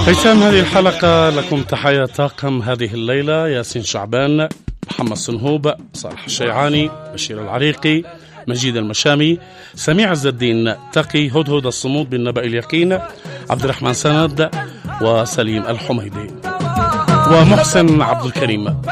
ختام هذه الحلقة لكم تحية طاقم هذه الليلة: ياسين شعبان، محمد صنهوب، صالح الشيعاني، بشير العريقي، مجيد المشامي، سميع عز الدين تقي، هدهد الصمود بالنبأ اليقين، عبد الرحمن سند، وسليم الحميدي، ومحسن عبد الكريم.